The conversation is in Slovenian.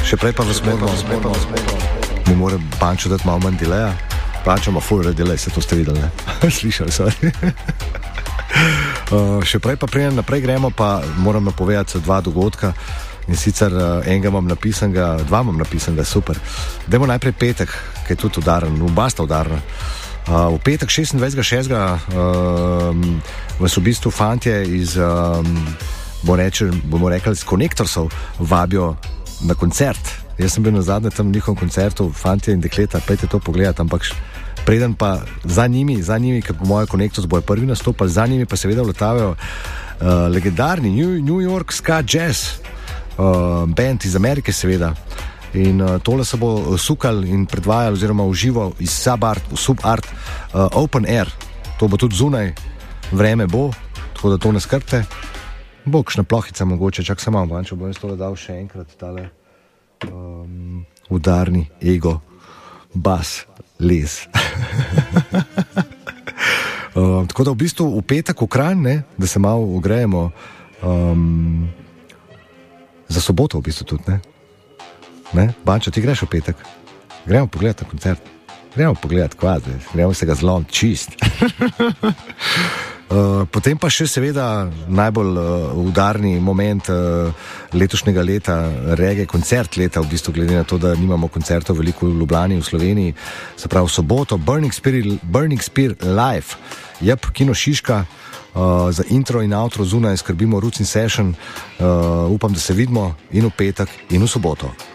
Še prej pa vas moramo, mi mora Pančo dati malo manj deleja. Pančo ima full delej, se to ste videli, ne? Slišali, sorry. Še prej pa preden naprej gremo, pa moram napovedati dva dogodka. In sicer enega imam napisanega, dva imam napisanega, super. Dajmo najprej petek, ki je tudi udaren, oba sta udarna. V petek 26.6. Vas v bistvu fantje iz, bomo rekli, iz Connectorsov vabijo na koncert. Jaz sem bil na zadnjem tam njihovem koncertu, fantje in dekleta, pejte to pogledati, ampak preden pa za njimi, ker po mojem Connectors bojo prvi nastopali, za njimi pa seveda vletavajo legendarni New York Ska Jazz band iz Amerike seveda. In tole se bo sukal in predvajal oziroma užival iz Subart Open Air. To bo tudi zunaj, vreme bo, tako da to ne skrbte. Bo kakšna plohica mogoče, čak samo vam, če bom jaz tole dal še enkrat, tale udarni ego, bas, les. Tako da v bistvu v petek v Kranj, ne, da se malo ugrejemo, za soboto v bistvu tudi, ne? Bančo, ti greš v petek? Gremo pogledati na koncert. Gremo pogledati kvazi, gremo se ga zlom čist. Potem pa še seveda najbolj udarni moment letošnjega leta, reggae koncert leta, v bistvu glede na to, da nimamo koncertov veliko v Ljubljani, v Sloveniji, se pravi v soboto, Burning Spear Live, Kino Šiška, za intro in outro zunaj skrbimo Roots in Session, upam, da se vidimo in v petek in v soboto.